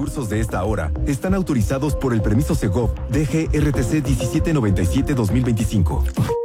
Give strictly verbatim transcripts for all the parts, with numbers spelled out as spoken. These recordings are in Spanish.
recursos de esta hora están autorizados por el permiso Segov D G R T C diecisiete noventa y siete dos mil veinticinco.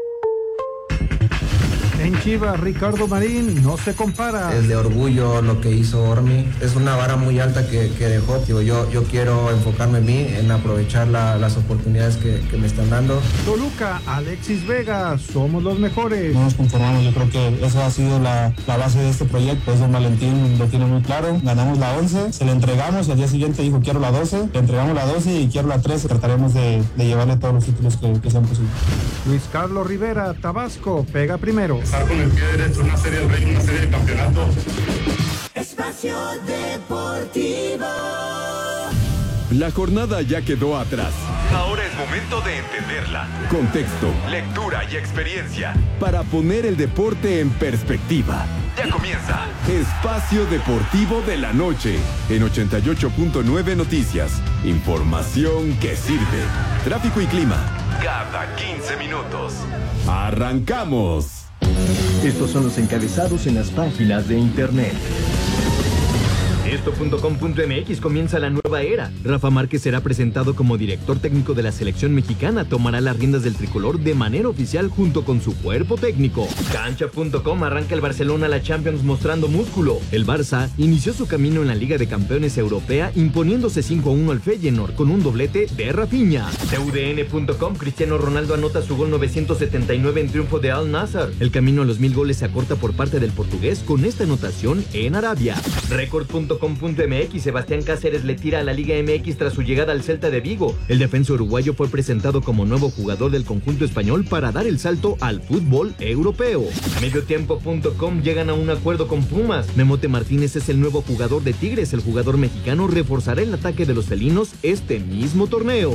En Chivas, Ricardo Marín no se compara. Es de orgullo lo que hizo Ormi. Es una vara muy alta que, que dejó. Digo, yo, yo quiero enfocarme en mí, en aprovechar la, las oportunidades que, que me están dando. Toluca, Alexis Vega, somos los mejores. No nos conformamos, yo creo que esa ha sido la, la base de este proyecto. Pues don Valentín lo tiene muy claro. Ganamos la once, se le entregamos y al día siguiente dijo quiero la doce. Le entregamos la doce y quiero la trece. Trataremos de, de llevarle todos los títulos que, que sean posibles. Luis Carlos Rivera, Tabasco, pega primero. Estar con el pie derecho, una serie del Rey, una serie de campeonatos. Espacio Deportivo. La jornada ya quedó atrás. Ahora es momento de entenderla. Contexto, lectura y experiencia para poner el deporte en perspectiva. Ya comienza Espacio Deportivo de la Noche en ochenta y ocho punto nueve Noticias. Información que sirve. Tráfico y clima cada quince minutos. ¡Arrancamos! Estos son los encabezados en las páginas de internet. Esto punto com punto m x comienza la nueva era. Rafa Márquez será presentado como director técnico de la selección mexicana. Tomará las riendas del tricolor de manera oficial junto con su cuerpo técnico. Cancha punto com arranca el Barcelona la Champions mostrando músculo. El Barça inició su camino en la Liga de Campeones Europea imponiéndose cinco a uno al Feyenoord con un doblete de Rafinha. T U D N punto com Cristiano Ronaldo anota su gol novecientos setenta y nueve en triunfo de Al Nassr. El camino a los mil goles se acorta por parte del portugués con esta anotación en Arabia. Record punto com punto m x Sebastián Cáceres le tira a la Liga M X tras su llegada al Celta de Vigo. El defensa uruguayo fue presentado como nuevo jugador del conjunto español para dar el salto al fútbol europeo. Mediotiempo punto com llegan a un acuerdo con Pumas. Memote Martínez es el nuevo jugador de Tigres. El jugador mexicano reforzará el ataque de los felinos este mismo torneo.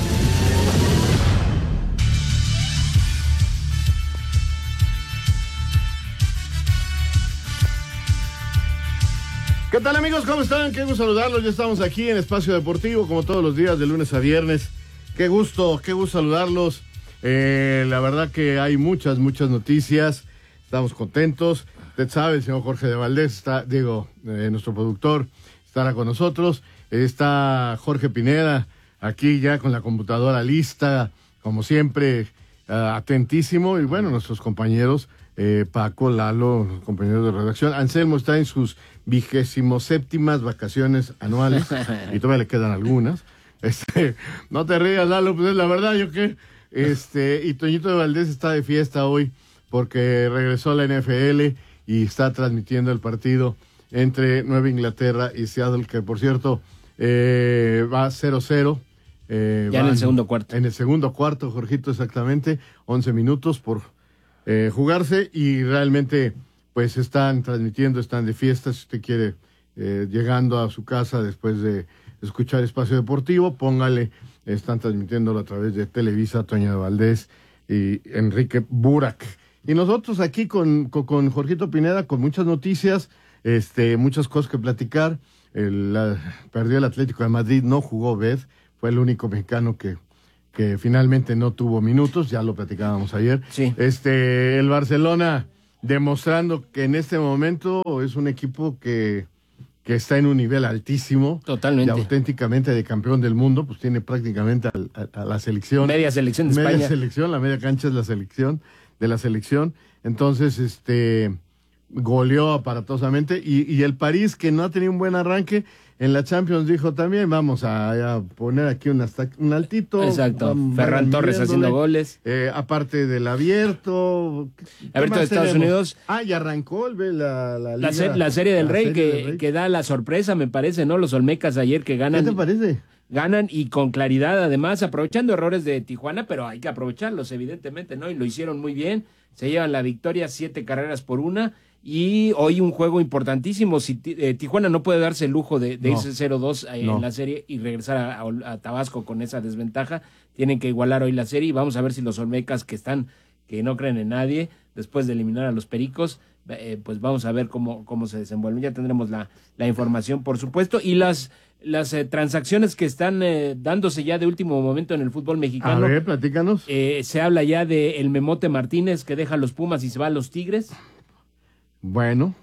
¿Qué tal, amigos? ¿Cómo están? Qué gusto saludarlos. Ya estamos aquí en Espacio Deportivo, como todos los días, de lunes a viernes. Qué gusto, qué gusto saludarlos. Eh, la verdad que hay muchas, muchas noticias. Estamos contentos. Usted sabe, el señor Jorge de Valdés, está, digo, eh, nuestro productor, estará con nosotros. Está Jorge Pineda, aquí ya con la computadora lista, como siempre, uh, atentísimo. Y bueno, nuestros compañeros, eh, Paco, Lalo, compañeros de redacción. Anselmo está en sus vigésimo séptimas vacaciones anuales y todavía le quedan algunas. Este, no te rías, Lalo, pues es la verdad, yo qué. Este, y Toñito de Valdés está de fiesta hoy porque regresó a la N F L y está transmitiendo el partido entre Nueva Inglaterra y Seattle, que por cierto eh, va cero cero. Eh, ya en el segundo cuarto. En el segundo cuarto, Jorgito, exactamente, once minutos por eh, jugarse y realmente pues están transmitiendo, están de fiesta. Si usted quiere, eh, llegando a su casa después de escuchar Espacio Deportivo, póngale, están transmitiéndolo a través de Televisa, Toño de Valdés y Enrique Burak. Y nosotros aquí con, con, con Jorgito Pineda, con muchas noticias, este, muchas cosas que platicar. El, la, perdió el Atlético de Madrid, no jugó Bed, fue el único mexicano que, que finalmente no tuvo minutos, ya lo platicábamos ayer. Sí. Este, el Barcelona demostrando que en este momento es un equipo que, que está en un nivel altísimo. Totalmente. Y auténticamente de campeón del mundo, pues tiene prácticamente a, a, a la selección. Media selección de media España. selección, la media cancha es la selección, de la selección. Entonces, este, goleó aparatosamente. Y, y el París, que no ha tenido un buen arranque, en la Champions dijo también, vamos a, a poner aquí un, hasta, un altito. Exacto, vamos, Ferran Torres haciendo goles. Eh, aparte del abierto. Abierto de Estados tenemos? Unidos. Ah, y arrancó el, la, la, la, liga, ser, la Serie del la Rey, serie que, del Rey. Que da la sorpresa, me parece, ¿no? Los Olmecas ayer que ganan. ¿Qué te parece? Ganan y con claridad, además, aprovechando errores de Tijuana, pero hay que aprovecharlos, evidentemente, ¿no? Y lo hicieron muy bien. Se llevan la victoria, siete carreras por una. Y hoy un juego importantísimo. Si eh, Tijuana no puede darse el lujo de, de no, irse cero dos eh, no. en la serie y regresar a, a, a Tabasco con esa desventaja, tienen que igualar hoy la serie. Y vamos a ver si los Olmecas, que están, que no creen en nadie, después de eliminar a los Pericos, eh, pues vamos a ver cómo, cómo se desenvuelven. Ya tendremos la, la información, por supuesto. Y las, las eh, transacciones que están eh, dándose ya de último momento en el fútbol mexicano. A ver, platícanos. Eh, se habla ya de el Memote Martínez, que deja a los Pumas y se va a los Tigres. Bueno.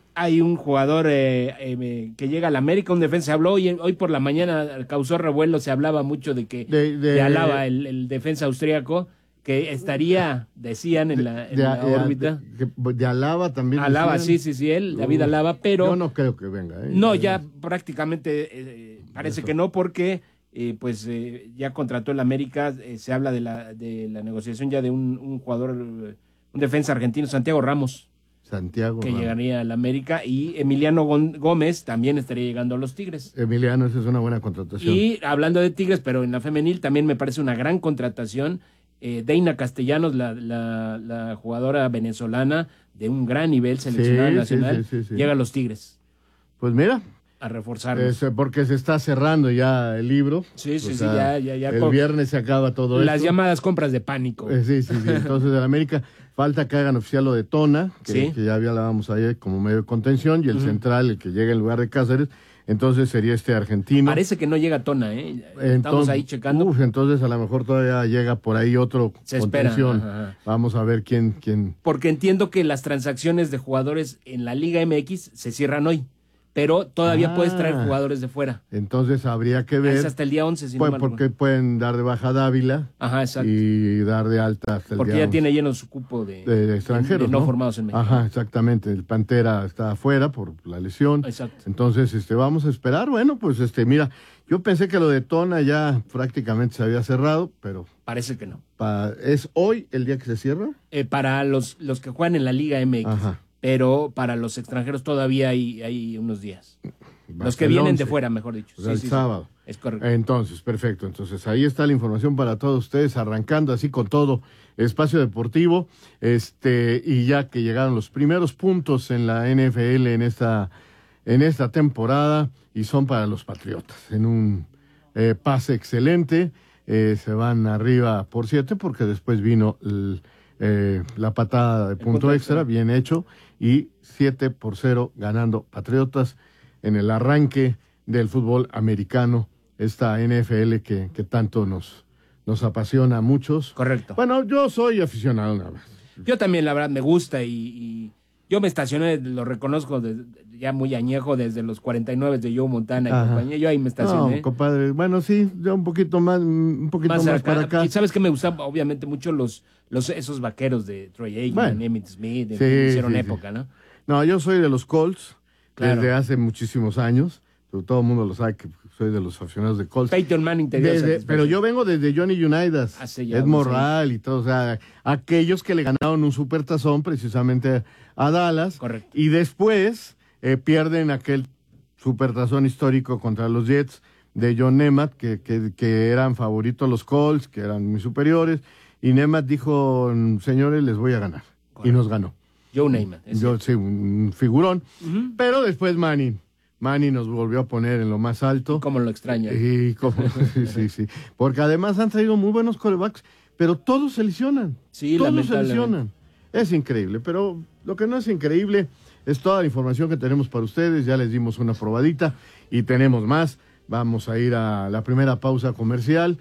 Hay un jugador eh, eh, que llega al América, un defensa, habló hoy, hoy por la mañana, causó revuelo, se hablaba mucho de que de, de, de Alaba, el, el defensa austríaco, que estaría, decían, en la, en de, la de, órbita. De, de, de Alaba también. Alaba, decían. sí, sí, sí, él, David Alaba, pero... Yo no creo que venga. ¿eh? No, ya prácticamente eh, parece Eso. que no, porque eh, pues eh, ya contrató el América, eh, se habla de la, de la negociación ya de un, un jugador, un defensa argentino, Santiago Ramos. Santiago. Que Ramos. llegaría al América, y Emiliano Gómez también estaría llegando a los Tigres. Emiliano, esa es una buena contratación. Y hablando de Tigres, pero en la femenil también me parece una gran contratación. Eh, Deina Castellanos, la, la, la jugadora venezolana de un gran nivel, seleccionada sí, nacional, sí, sí, sí, sí. llega a los Tigres. Pues mira. A reforzarlos. Es porque se está cerrando ya el libro. Sí, sí, o sí, ya, ya, ya. El viernes se acaba todo Las esto. llamadas compras de pánico. Eh, sí, sí, sí. Entonces, en América falta que hagan oficial lo de Tona, que, ¿Sí? que ya hablábamos ayer como medio de contención, y el uh-huh. central, el que llega en lugar de Cáceres. Entonces sería este argentino. Parece que no llega Tona, ¿eh? Estamos entonces, ahí checando. Uf, entonces a lo mejor todavía llega por ahí otro Se contención. espera. Ajá, ajá. Vamos a ver quién, quién. Porque entiendo que las transacciones de jugadores en la Liga M X se cierran hoy, pero todavía ah, puedes traer jugadores de fuera. Entonces habría que ver. Es hasta el día once, si pues, no mal porque recuerdo. pueden dar de baja a Dávila. Ajá, exacto. Y dar de alta hasta el porque día ya once. tiene lleno su cupo de, de, de extranjeros. de, de no, no formados en México. Ajá, exactamente. El Pantera está afuera por la lesión. Exacto. Entonces, este, vamos a esperar. Bueno, pues este, mira, yo pensé que lo de Tona ya prácticamente se había cerrado, pero. Parece que no. Pa, ¿Es hoy el día que se cierra? Eh, para los, los que juegan en la Liga M X. Ajá. Pero para los extranjeros todavía hay, hay unos días. Hasta los que el vienen once, de fuera, mejor dicho. O sea, sí, el sí, sábado. Sí. Es correcto. Entonces, perfecto. Entonces, ahí está la información para todos ustedes, arrancando así con todo Espacio Deportivo. Este, y ya que llegaron los primeros puntos en la N F L en esta, en esta temporada, y son para los Patriotas. En un eh, pase excelente, eh, se van arriba por siete, porque después vino el, eh, la patada de punto, punto extra, extra, bien hecho, y siete por cero ganando Patriotas en el arranque del fútbol americano, esta N F L que, que tanto nos, nos apasiona a muchos. Correcto. Bueno, yo soy aficionado nada más. Yo también, la verdad, me gusta, y, y yo me estacioné, lo reconozco, de, ya muy añejo, desde los cuarenta y nueve de Joe Montana y Ajá. compañía. Yo ahí me estacioné. No, compadre, bueno, sí, yo un poquito más, un poquito más, más para acá. Y sabes que me gustan, obviamente, mucho los, los esos vaqueros de Troy Aikman, bueno, Emmitt Smith, sí, hicieron sí, época, sí. ¿no? No, yo soy de los Colts, claro, desde hace muchísimos años. Todo el mundo lo sabe que soy de los aficionados de Colts. Peyton Manning te dio desde, Pero yo vengo desde Johnny Unitas, Ed Morral y todo, o sea, aquellos que le ganaron un supertazón precisamente a Dallas. Correcto. Y después eh, pierden aquel supertazón histórico contra los Jets de John Nemath, que, que, que eran favoritos los Colts, que eran muy superiores. Y Nemath dijo, señores, les voy a ganar. Correcto. Y nos ganó. Joe Namath. Yo, sí, un figurón. Uh-huh. Pero después Manning. Manny nos volvió a poner en lo más alto. ¿Y cómo lo extraña? Y cómo, sí, sí, sí. Porque además han traído muy buenos quarterbacks, pero todos se lesionan. Sí, todos se lesionan. Es increíble, pero lo que no es increíble es toda la información que tenemos para ustedes. Ya les dimos una probadita y tenemos más. Vamos a ir a la primera pausa comercial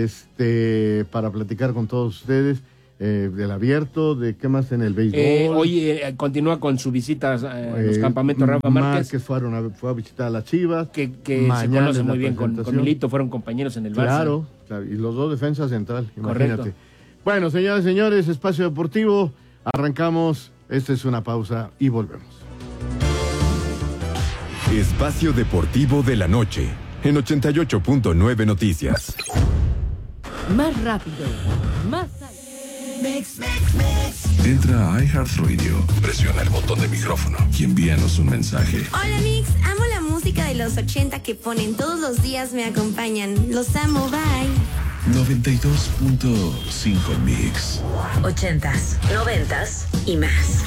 este, para platicar con todos ustedes. Eh, del abierto, de qué más en el béisbol. Eh, hoy eh, continúa con su visita a eh, los campamentos Rafa Márquez. Márquez fueron a, fue a visitar a las Chivas. Que, que se conoce muy bien con, con Milito, fueron compañeros en el Barça. Claro, claro, y los dos defensas central, imagínate. Correcto. Bueno, señoras y señores, Espacio Deportivo, arrancamos, esta es una pausa y volvemos. Espacio Deportivo de la noche, en ochenta y ocho punto nueve Noticias. Más rápido, más... Mix, mix, mix. Entra a iHeartRadio, presiona el botón de micrófono y envíanos un mensaje. Hola Mix, amo la música de los ochenta que ponen todos los días, me acompañan. Los amo, bye. noventa y dos punto cinco Mix. Ochentas, noventas y más.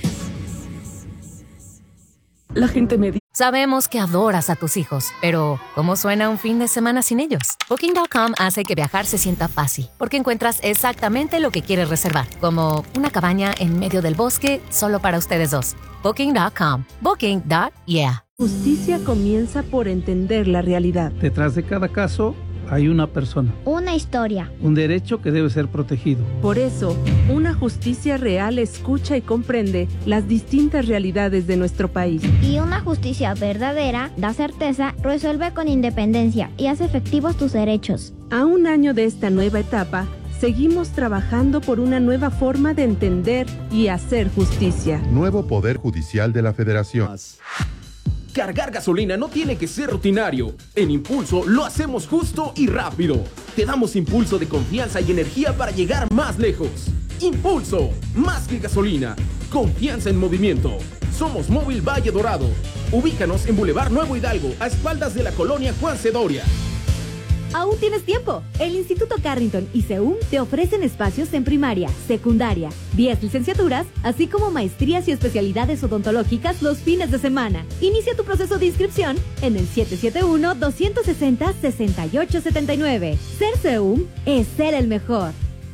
La gente me dice... Sabemos que adoras a tus hijos, pero ¿cómo suena un fin de semana sin ellos? Booking punto com hace que viajar se sienta fácil, porque encuentras exactamente lo que quieres reservar, como una cabaña en medio del bosque solo para ustedes dos. Booking punto com. Booking punto yeah. Justicia comienza por entender la realidad. Detrás de cada caso Hay una persona. Una historia. Un derecho que debe ser protegido. Por eso, una justicia real escucha y comprende las distintas realidades de nuestro país. Y una justicia verdadera da certeza, resuelve con independencia y hace efectivos tus derechos. A un año de esta nueva etapa, seguimos trabajando por una nueva forma de entender y hacer justicia. Nuevo Poder Judicial de la Federación. Cargar gasolina no tiene que ser rutinario. En Impulso lo hacemos justo y rápido. Te damos impulso de confianza y energía para llegar más lejos. Impulso, más que gasolina. Confianza en movimiento. Somos Móvil Valle Dorado. Ubícanos en Boulevard Nuevo Hidalgo, a espaldas de la colonia Juan Cedoria. Aún tienes tiempo. El Instituto Carrington y C E U M te ofrecen espacios en primaria, secundaria, diez licenciaturas, así como maestrías y especialidades odontológicas los fines de semana. Inicia tu proceso de inscripción en el siete siete uno, dos seis cero, seis ocho siete nueve. Ser C E U M es ser el mejor.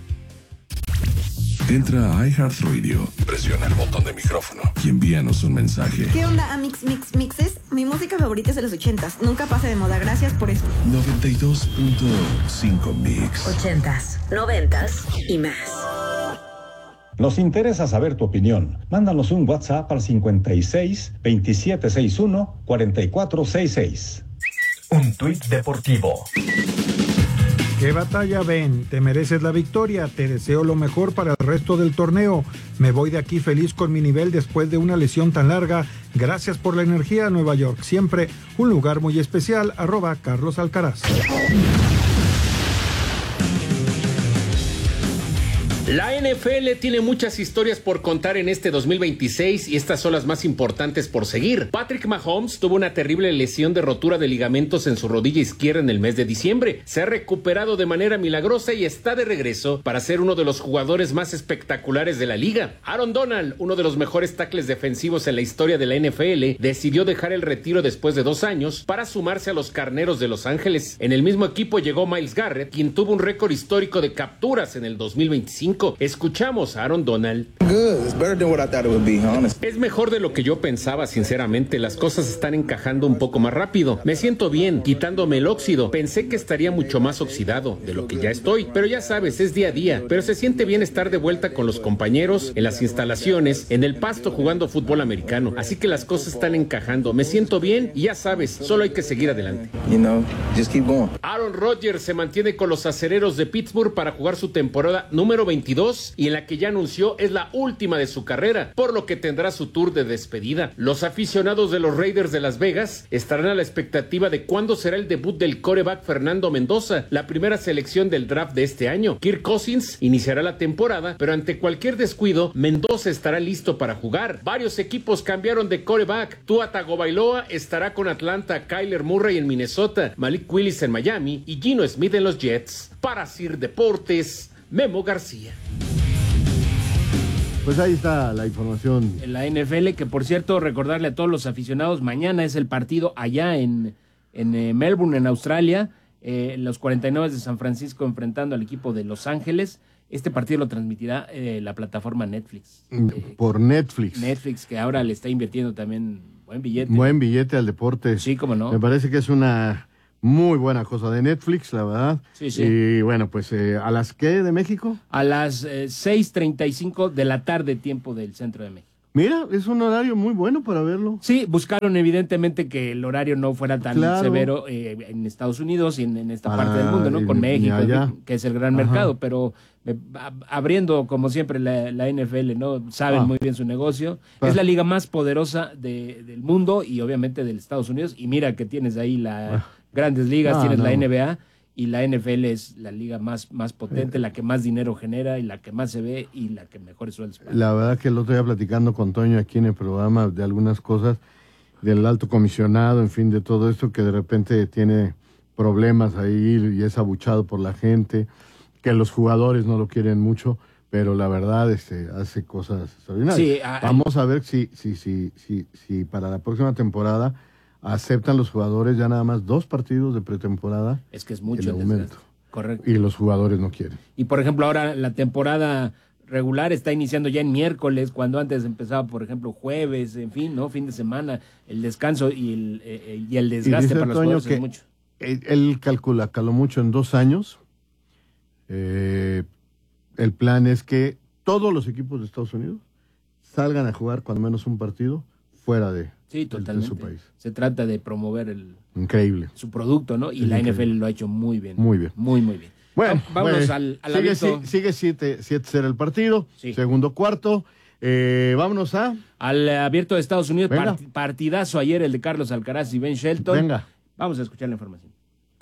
Entra a iHeartRadio, presiona el botón de micrófono y envíanos un mensaje. ¿Qué onda, Amix Mix Mixes? Mi música favorita es de los ochentas. Nunca pasa de moda. Gracias por eso. noventa y dos punto cinco Mix. Ochentas, noventas y más. Nos interesa saber tu opinión. Mándanos un WhatsApp al cincuenta y seis, veintisiete sesenta y uno, cuarenta y cuatro sesenta y seis. Un tuit deportivo. ¿Qué batalla, Ben? Te mereces la victoria, te deseo lo mejor para el resto del torneo. Me voy de aquí feliz con mi nivel después de una lesión tan larga. Gracias por la energía, Nueva York. Siempre un lugar muy especial, arroba Carlos Alcaraz. La N F L tiene muchas historias por contar en este dos mil veintiséis y estas son las más importantes por seguir. Patrick Mahomes tuvo una terrible lesión de rotura de ligamentos en su rodilla izquierda en el mes de diciembre. Se ha recuperado de manera milagrosa y está de regreso para ser uno de los jugadores más espectaculares de la liga. Aaron Donald, uno de los mejores tackles defensivos en la historia de la N F L, decidió dejar el retiro después de dos años para sumarse a los Carneros de Los Ángeles. En el mismo equipo llegó Myles Garrett, quien tuvo un récord histórico de capturas en el dos mil veinticinco. Escuchamos a Aaron Donald. Es mejor de lo que yo pensaba, sinceramente. Las cosas están encajando un poco más rápido. Me siento bien, quitándome el óxido. Pensé que estaría mucho más oxidado de lo que ya estoy. Pero ya sabes, es día a día. Pero se siente bien estar de vuelta con los compañeros, en las instalaciones, en el pasto jugando fútbol americano. Así que las cosas están encajando. Me siento bien y ya sabes, solo hay que seguir adelante. You know, just keep going. Aaron Rodgers se mantiene con los Acereros de Pittsburgh para jugar su temporada número veintidós y en la que ya anunció es la última de su carrera, por lo que tendrá su tour de despedida. Los aficionados de los Raiders de Las Vegas estarán a la expectativa de cuándo será el debut del quarterback Fernando Mendoza, la primera selección del draft de este año. Kirk Cousins iniciará la temporada, pero ante cualquier descuido, Mendoza estará listo para jugar. Varios equipos cambiaron de quarterback. Tua Tagovailoa estará con Atlanta, Kyler Murray en Minnesota, Malik Willis en Miami y Gino Smith en los Jets. Para Sir Deportes, Memo García. Pues ahí está la información. En la N F L, que por cierto, recordarle a todos los aficionados, mañana es el partido allá en, en eh, Melbourne, en Australia, eh, los cuarenta y nueve de San Francisco enfrentando al equipo de Los Ángeles. Este partido lo transmitirá eh, la plataforma Netflix. Eh, por Netflix. Netflix, que ahora le está invirtiendo también buen billete. Buen billete al deporte. Sí, cómo no. Me parece que es una muy buena cosa de Netflix, la verdad. Sí, sí. Y bueno, pues, eh, ¿a las qué de México? A las eh, seis treinta y cinco de la tarde, tiempo del centro de México. Mira, es un horario muy bueno para verlo. Sí, buscaron evidentemente que el horario no fuera tan Claro. severo eh, en Estados Unidos y en, en esta Ah, parte del mundo, ¿no? y- Con y México, allá. que es el gran Ajá. mercado, pero eh, ab- abriendo como siempre la, la N F L, ¿no? Saben Ah. muy bien su negocio. Ah. Es la liga más poderosa de- del mundo y obviamente de Estados Unidos. Y mira que tienes ahí las Ah. grandes ligas, Ah, tienes la no. N B A. Y la N F L es la liga más, más potente, la que más dinero genera y la que más se ve y la que mejores sueldos paga. La verdad que el otro día platicando con Toño aquí en el programa de algunas cosas, del alto comisionado, en fin, de todo esto, que de repente tiene problemas ahí y es abuchado por la gente, que los jugadores no lo quieren mucho, pero la verdad este, hace cosas extraordinarias. Sí, a- Vamos a ver si, si, si, si, si para la próxima temporada aceptan los jugadores ya nada más dos partidos de pretemporada. Es que es mucho el el aumento. desgaste. Correcto. Y los jugadores no quieren. Y por ejemplo, ahora la temporada regular está iniciando ya en miércoles, cuando antes empezaba, por ejemplo, jueves, en fin, ¿no? Fin de semana, el descanso y el, eh, eh, y el Y desgaste dice para los Toño jugadores que es mucho. él, él calcula, caló mucho en dos años. Eh, el plan es que todos los equipos de Estados Unidos salgan a jugar cuando menos un partido fuera de, sí, totalmente. de su país. Se trata de promover el increíble su producto, ¿no? Y es la increíble. N F L lo ha hecho muy bien. Muy bien. Muy, muy bien. Bueno, vámonos bueno, al, al sigue, abierto. sigue siete cero el partido, sí. Segundo cuarto. Eh, vámonos a... Al abierto de Estados Unidos, Venga. part, partidazo ayer el de Carlos Alcaraz y Ben Shelton. Venga. Vamos a escuchar la información.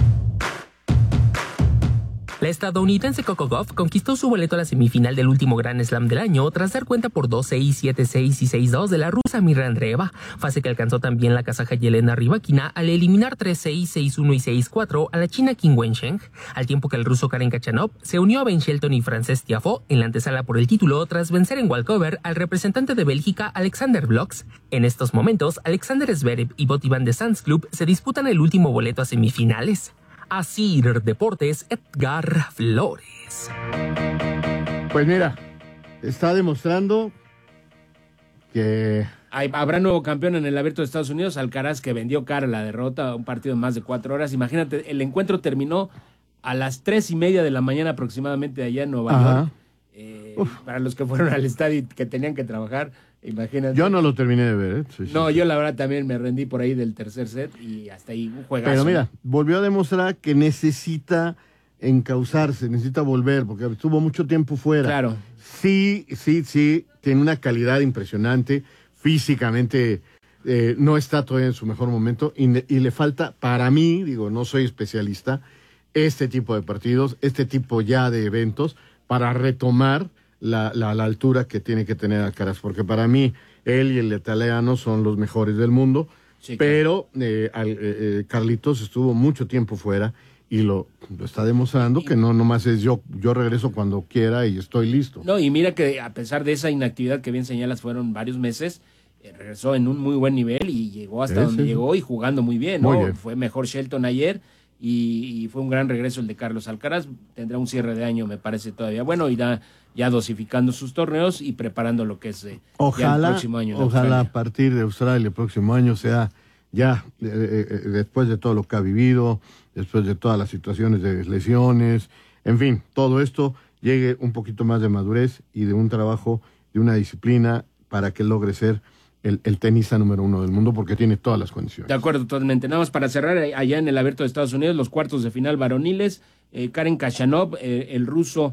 La estadounidense Coco Gauff conquistó su boleto a la semifinal del último Grand Slam del año tras dar cuenta por dos seis, siete seis y seis dos de la rusa Mirra Andreeva, fase que alcanzó también la kazaja Yelena Rybakina al eliminar tres seis, seis uno y seis cuatro a la china Qin Wensheng, al tiempo que el ruso Karen Khachanov se unió a Ben Shelton y Frances Tiafoe en la antesala por el título tras vencer en walkover al representante de Bélgica Alexander Bloks. En estos momentos, Alexander Zverev y Botti van de Sandsklub se disputan el último boleto a semifinales. Asir Deportes, Edgar Flores. Pues mira, está demostrando que... Hay, habrá nuevo campeón en el abierto de Estados Unidos, Alcaraz, que vendió cara la derrota, un partido de más de cuatro horas. Imagínate, el encuentro terminó a las tres y media de la mañana aproximadamente allá en Nueva Ajá. York. Eh, para los que fueron al estadio y que tenían que trabajar, imagínate. Yo no lo terminé de ver, ¿eh? Sí, sí, no, sí. yo la verdad también me rendí por ahí del tercer set y hasta ahí un juegazo. Pero mira, volvió a demostrar que necesita encauzarse, necesita volver, porque estuvo mucho tiempo fuera. Claro. Sí, sí, sí, tiene una calidad impresionante, físicamente eh, no está todavía en su mejor momento y, y le falta, para mí, digo, no soy especialista, este tipo de partidos, este tipo ya de eventos, para retomar la, la, la altura que tiene que tener Alcaraz, porque para mí él y el italiano son los mejores del mundo, sí, pero eh, al, eh, Carlitos estuvo mucho tiempo fuera y lo, lo está demostrando que no nomás es yo, yo regreso cuando quiera y estoy listo. No, y mira que a pesar de esa inactividad que bien señalas, fueron varios meses, eh, regresó en un muy buen nivel y llegó hasta Sí, donde sí. llegó y jugando muy bien, ¿no? Muy bien. Fue mejor Shelton ayer y, y fue un gran regreso el de Carlos Alcaraz. Tendrá un cierre de año, me parece todavía bueno, irá ya dosificando sus torneos y preparando lo que es eh, ya el Ojalá, próximo año. en ojalá Australia. a partir de Australia el próximo año sea ya eh, eh, después de todo lo que ha vivido, después de todas las situaciones de lesiones, en fin, todo esto llegue un poquito más de madurez y de un trabajo, de una disciplina para que logre ser el, el tenista número uno del mundo, porque tiene todas las condiciones. De acuerdo, totalmente. Nada más para cerrar, eh, allá en el Abierto de Estados Unidos, los cuartos de final varoniles, eh, Karen Khachanov, eh, el ruso,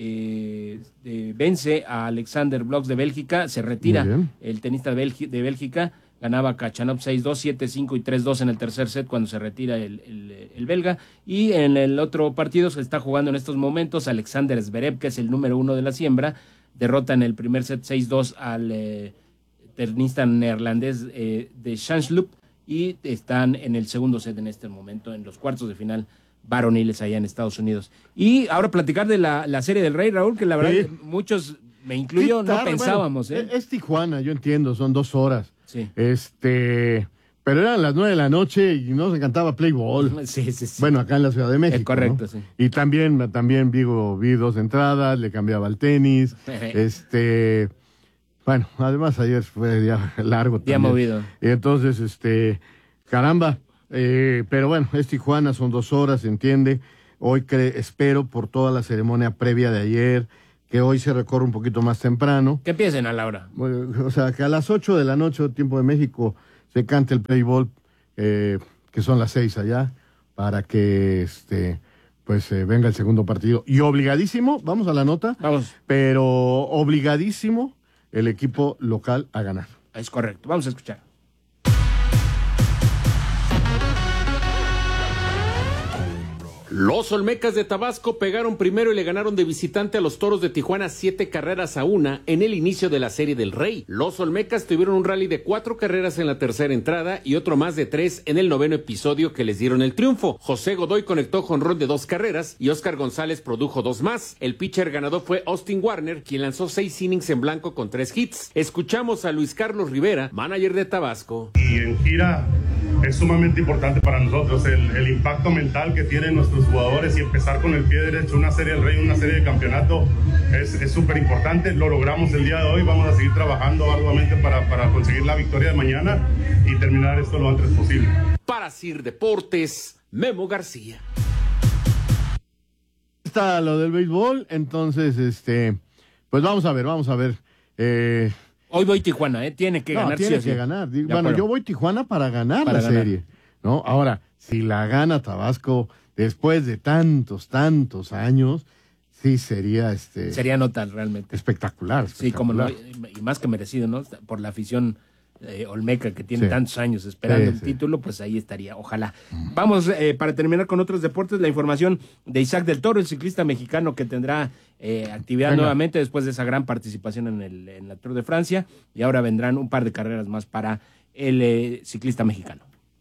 eh, eh, vence a Alexander Bloks de Bélgica, se retira Muy bien. el tenista de, Bélgi- de Bélgica, ganaba Khachanov seis dos, siete cinco y tres dos en el tercer set cuando se retira el, el, el belga. Y en el otro partido se está jugando en estos momentos Alexander Zverev, que es el número uno de la siembra, derrota en el primer set seis dos al eh, tenista neerlandés eh, de Sandsklub y están en el segundo set en este momento, en los cuartos de final varoniles allá en Estados Unidos. Y ahora platicar de la, la Serie del Rey, Raúl, que la verdad Sí. que muchos, me incluyo, ¿Qué no tarde? pensábamos. Bueno, ¿eh? Es Tijuana, yo entiendo, son dos horas. Sí. Este, pero eran las nueve de la noche y nos encantaba play ball. Sí, sí, sí. Bueno, acá en la Ciudad de México. Eh, correcto, ¿no? sí. Y también, también digo, vi dos entradas, le cambiaba el tenis. este, bueno, además ayer fue día largo Día también. movido. Y entonces, este, caramba. Eh, pero bueno, es Tijuana, son dos horas, se entiende. Hoy cre- espero por toda la ceremonia previa de ayer, que hoy se recorre un poquito más temprano. Que empiecen a la hora. Bueno, o sea, que a las ocho de la noche, tiempo de México, se cante el play ball, eh, que son las seis allá, para que este pues eh, venga el segundo partido. Y obligadísimo, vamos a la nota, vamos. Pero obligadísimo el equipo local a ganar. Es correcto, vamos a escuchar. Los Olmecas de Tabasco pegaron primero y le ganaron de visitante a los Toros de Tijuana siete carreras a una en el inicio de la Serie del Rey. Los Olmecas tuvieron un rally de cuatro carreras en la tercera entrada y otro más de tres en el noveno episodio que les dieron el triunfo. José Godoy conectó jonrón de dos carreras y Oscar González produjo dos más. El pitcher ganador fue Austin Warner, quien lanzó seis innings en blanco con tres hits. Escuchamos a Luis Carlos Rivera, manager de Tabasco. Y en gira es sumamente importante para nosotros el, el impacto mental que tienen nuestros jugadores y empezar con el pie derecho una serie del Rey, una serie de campeonato es súper importante. Lo logramos el día de hoy, vamos a seguir trabajando arduamente para, para conseguir la victoria de mañana y terminar esto lo antes posible. Para Sir Deportes, Memo García. Está lo del béisbol, entonces, este, pues vamos a ver, vamos a ver. Eh, Hoy voy Tijuana, ¿eh? Tiene que no, ganar. tiene sí que sí. ganar. De Bueno, acuerdo. yo voy Tijuana para ganar Para la ganar. serie, ¿no? Ahora, si la gana Tabasco después de tantos, tantos años, sí sería este Sería nota realmente. espectacular. Sí, como no, espectacular. y más que merecido, ¿no? Por la afición eh, olmeca que tiene Sí. tantos años esperando Sí, el sí. título, pues ahí estaría, ojalá. Vamos, eh, para terminar con otros deportes, la información de Isaac del Toro, el ciclista mexicano que tendrá eh, actividad Venga. nuevamente después de esa gran participación en, el, en la Tour de Francia, y ahora vendrán un par de carreras más para el eh, ciclista mexicano.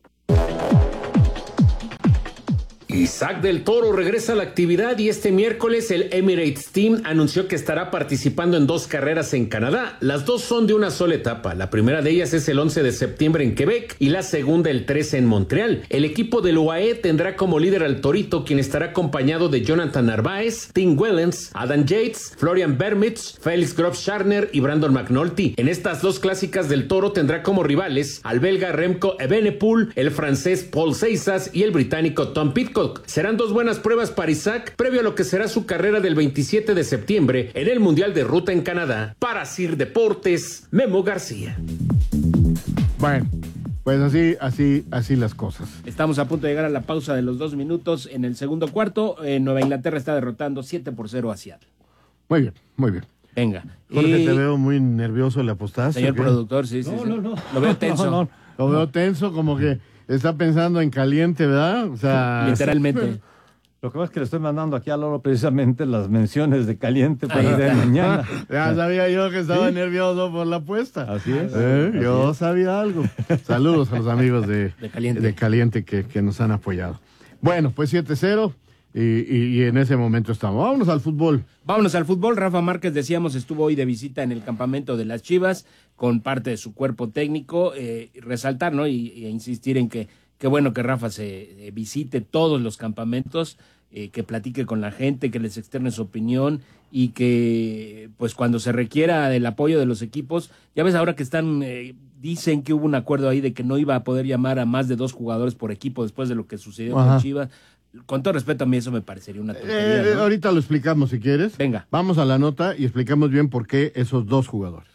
Isaac del Toro regresa a la actividad y este miércoles el Emirates Team anunció que estará participando en dos carreras en Canadá. Las dos son de una sola etapa. La primera de ellas es el once de septiembre en Quebec y la segunda el trece en Montreal. El equipo del U A E tendrá como líder al Torito, quien estará acompañado de Jonathan Narváez, Tim Wellens, Adam Yates, Florian Vermich, Felix Grob-Scharner y Brandon McNulty. En estas dos clásicas del Toro tendrá como rivales al belga Remco Evenepoel, el francés Paul Seisas y el británico Tom Pidcock. Serán dos buenas pruebas para Isaac previo a lo que será su carrera del veintisiete de septiembre en el Mundial de Ruta en Canadá. Para Sir Deportes, Memo García. Bueno, pues así, así, así las cosas. Estamos a punto de llegar a la pausa de los dos minutos en el segundo cuarto. Eh, Nueva Inglaterra está derrotando siete por cero a Seattle. Muy bien, muy bien. Venga. Jorge, Y- te veo muy nervioso, ¿le apostaste? Señor o qué? productor, sí, sí. No, sí. no, no. Lo veo tenso. No, no, Lo veo tenso, como que está pensando en caliente, ¿verdad? O sea, Literalmente. Lo que pasa es que le estoy mandando aquí a Lolo precisamente las menciones de caliente para el día de mañana. Ya sabía yo que estaba ¿Sí? nervioso por la apuesta. Así es. Eh, Así yo es. sabía algo. Saludos a los amigos de, De Caliente. de Caliente que, que nos han apoyado. Bueno, pues siete cero y, y, y en ese momento estamos. Vámonos al fútbol. Vámonos al fútbol. Rafa Márquez, decíamos, estuvo hoy de visita en el campamento de las Chivas con parte de su cuerpo técnico. Eh, resaltar, ¿no? Y, y insistir en que qué bueno que Rafa se eh, visite todos los campamentos, eh, que platique con la gente, que les externe su opinión y que, pues, cuando se requiera el apoyo de los equipos, ya ves ahora que están, eh, dicen que hubo un acuerdo ahí de que no iba a poder llamar a más de dos jugadores por equipo después de lo que sucedió Ajá. con Chivas. Con todo respeto, a mí eso me parecería una tontería, Eh, ¿no? ahorita lo explicamos si quieres. Venga. Vamos a la nota y explicamos bien por qué esos dos jugadores.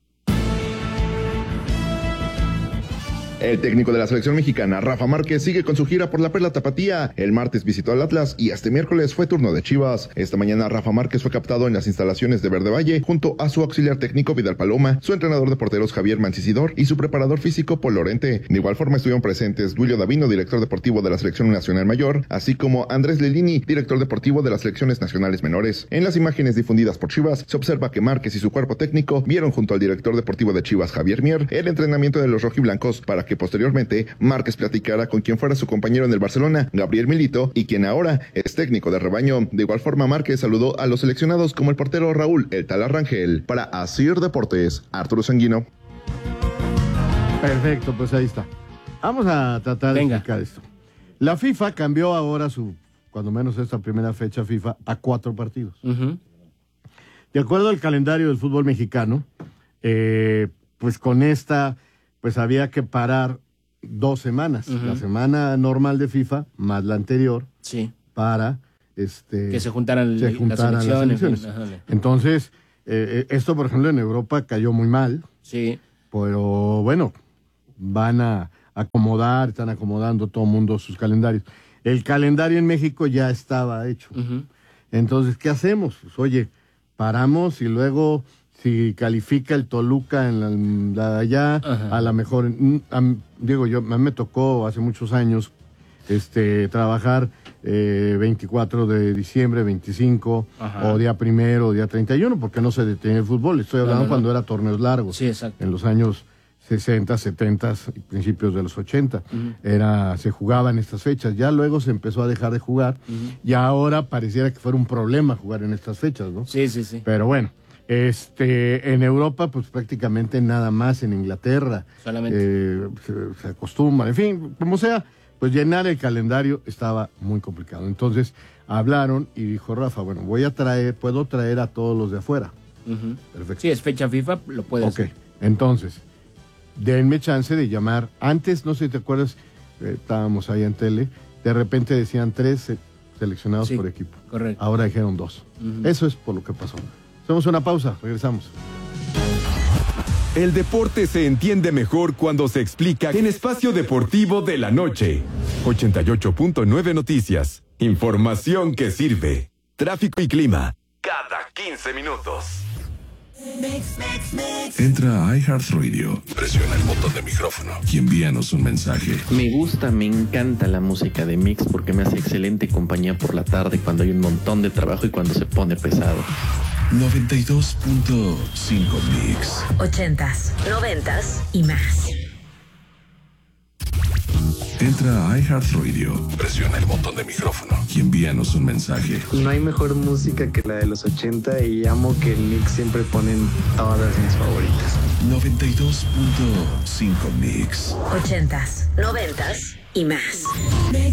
El técnico de la selección mexicana, Rafa Márquez, sigue con su gira por la Perla Tapatía. El martes visitó al Atlas y este miércoles fue turno de Chivas. Esta mañana Rafa Márquez fue captado en las instalaciones de Verde Valle junto a su auxiliar técnico Vidal Paloma, su entrenador de porteros Javier Mancisidor y su preparador físico Paul Lorente. De igual forma estuvieron presentes Duilio Davino, director deportivo de la selección nacional mayor, así como Andrés Lelini, director deportivo de las selecciones nacionales menores. En las imágenes difundidas por Chivas se observa que Márquez y su cuerpo técnico vieron junto al director deportivo de Chivas, Javier Mier, el entrenamiento de los rojiblancos para que posteriormente Márquez platicara con quien fuera su compañero en el Barcelona, Gabriel Milito, y quien ahora es técnico de rebaño. De igual forma, Márquez saludó a los seleccionados como el portero Raúl El Tala Rangel. Para Asir Deportes, Arturo Sanguino. Perfecto, pues ahí está. Vamos a tratar de Venga. explicar esto. La FIFA cambió ahora su, cuando menos esta primera fecha FIFA, a cuatro partidos. Ujú. De acuerdo al calendario del fútbol mexicano, eh, pues con esta, pues había que parar dos semanas. Ujú. La semana normal de FIFA, más la anterior, Sí. para este, Que se juntaran, se las juntaran las selecciones. selecciones. Ajá. Entonces, eh, esto, por ejemplo, en Europa cayó muy mal. Sí. Pero bueno, van a acomodar, están acomodando todo el mundo sus calendarios. El calendario en México ya estaba hecho. Ujú. Entonces, ¿qué hacemos? Pues, oye, paramos y luego, si califica el Toluca en la, la de allá, Ajá. a lo mejor, mm, a mí- digo yo, a mí me tocó hace muchos años este, trabajar eh, veinticuatro de diciembre, veinticinco, Ajá. o día primero, o día treinta y uno, porque no se detiene el fútbol. Estoy No, hablando no, no. cuando era torneos largos. Sí, exacto. En los años sesenta, setenta y principios de los ochenta. Ujú. Era, se jugaba en estas fechas. Ya luego se empezó a dejar de jugar Ujú. y ahora pareciera que fuera un problema jugar en estas fechas, ¿no? Sí, sí, sí. Pero bueno, este, en Europa, pues prácticamente nada más, en Inglaterra. Solamente. eh, se, se acostumbran, en fin, como sea, pues llenar el calendario estaba muy complicado. Entonces hablaron y dijo Rafa, bueno, voy a traer, puedo traer a todos los de afuera. Ujú. Perfecto. Sí, es fecha FIFA, lo puede Ok, hacer. entonces, denme chance de llamar. Antes, no sé si te acuerdas, eh, estábamos ahí en tele, de repente decían tres se- seleccionados Sí, por equipo. correcto. Ahora dijeron dos. Ujú. Eso es por lo que pasó. Hacemos una pausa, regresamos. El deporte se entiende mejor cuando se explica en Espacio Deportivo de la Noche. ochenta y ocho punto nueve Noticias. Información que sirve. Tráfico y clima. Cada quince minutos. Entra a iHeartRadio, presiona el botón de micrófono y envíanos un mensaje. Me gusta, me encanta la música de Mix porque me hace excelente compañía por la tarde cuando hay un montón de trabajo y cuando se pone pesado. noventa y dos punto cinco Mix. Ochentas, noventas y más. Entra a iHeartRadio, presiona el botón de micrófono y envíanos un mensaje. No hay mejor música que la de los ochenta y amo que en Mix siempre ponen todas mis favoritas. noventa y dos punto cinco Mix. Ochentas, noventas y más.